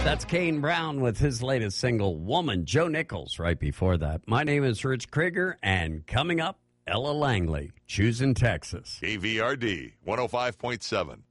That's Kane Brown with his latest single, Woman. Joe Nichols right before that. My name is Rich Krieger, and coming up, Ella Langley, Choosing Texas. KVRD 105.7.